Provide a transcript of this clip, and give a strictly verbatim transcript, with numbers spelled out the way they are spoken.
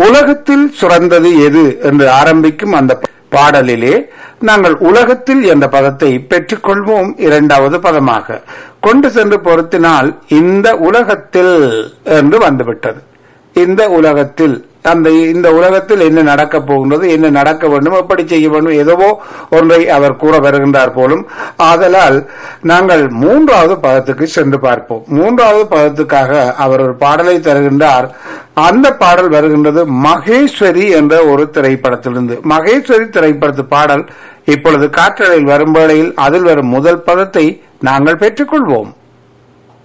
உலகத்தில் சிறந்தது எது என்று ஆரம்பிக்கும் அந்த பாடலிலே நாங்கள் உலகத்தில் என்ற பதத்தை பெற்றுக்கொள்வோம். இரண்டாவது பதமாக கொண்டு சென்று பொருத்தினால் இந்த உலகத்தில் என்று வந்துவிட்டது. இந்த உலகத்தில் அந்த இந்த உலகத்தில் என்ன நடக்கப் போகின்றது, என்ன நடக்க வேண்டும், எப்படி செய்ய வேண்டும், ஏதோ ஒன்றை அவர் கூற வருகின்றார் போலும். ஆதலால் நாங்கள் மூன்றாவது பதத்துக்கு சென்று பார்ப்போம். மூன்றாவது பதத்துக்காக அவர் ஒரு பாடலை தருகின்றார். அந்த பாடல் வருகின்றது மகேஸ்வரி என்ற ஒரு திரைப்படத்திலிருந்து. மகேஸ்வரி திரைப்படத்து பாடல் இப்பொழுது காற்றலையில் வரும் வேளையில் அதில் வரும் முதல் பதத்தை நாங்கள் பெற்றுக்கொள்வோம்.